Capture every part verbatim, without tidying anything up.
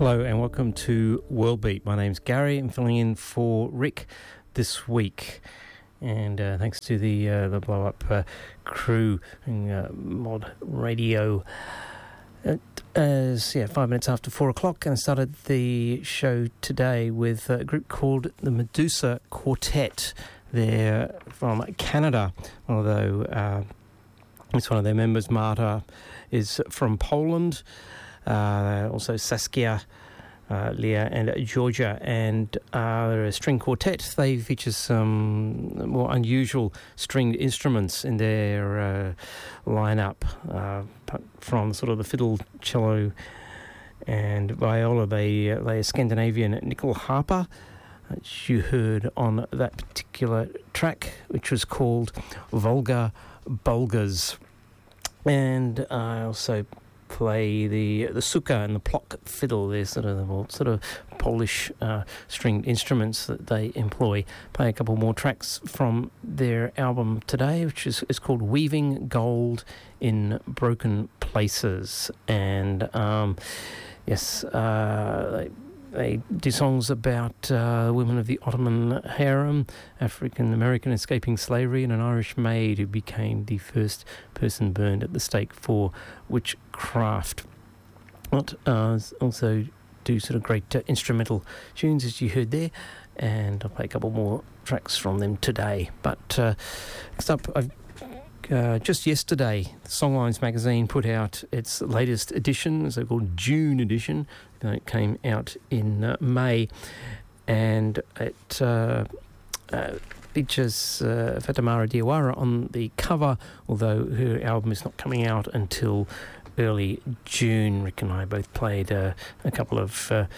Hello and welcome to Worldbeat. My name's Gary. I'm filling in for Rick this week. And uh, thanks to the uh, the Blow Up uh, crew in uh, Mod Radio. It is yeah, five minutes after four o'clock, and I started the show today with a group called the Medusa Quartet. They're from Canada, although uh, it's one of their members, Marta, is from Poland. Uh, also Saskia, uh, Leah and Georgia, and uh, they're a string quartet. They feature some more unusual stringed instruments in their uh, lineup, uh, from sort of the fiddle, cello and viola. They, uh, they are Scandinavian nickel harper, which you heard on that particular track, which was called Volga Bulgars. And I also play the the suka and the plock fiddle. They're sort of the sort of Polish uh, stringed instruments that they employ. Play a couple more tracks from their album today, which is, is called Weaving Gold in Broken Places. And um, yes, uh, they, they do songs about uh, women of the Ottoman harem, African American escaping slavery, and an Irish maid who became the first person burned at the stake for witchcraft. But uh, also do sort of great uh, instrumental tunes, as you heard there, and I'll play a couple more tracks from them today. But uh, next up, I've Uh, just yesterday, Songlines magazine put out its latest edition, so called June edition. It came out in uh, May, and it uh, uh, features uh, Fatimara Diawara on the cover, although her album is not coming out until early June. Rick and I both played uh, a couple of uh,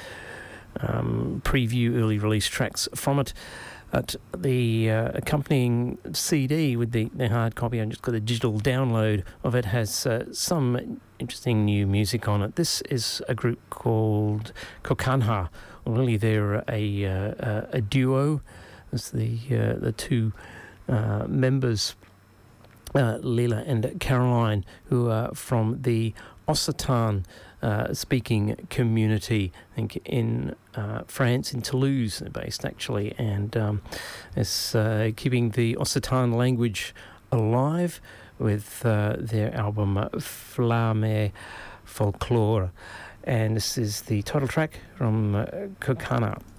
um, preview early release tracks from it. But the uh, accompanying C D with the, the hard copy, I just got a digital download of it, has uh, some interesting new music on it. This is a group called Kokanha. Well, really, they're a uh, a duo. It's the uh, the two uh, members, uh, Leila and Caroline, who are from the Occitan uh, speaking community, I think in uh, France, in Toulouse, they're based actually, and um, it's uh, keeping the Occitan language alive with uh, their album Flamme Folklore. And this is the title track from uh, Kokana.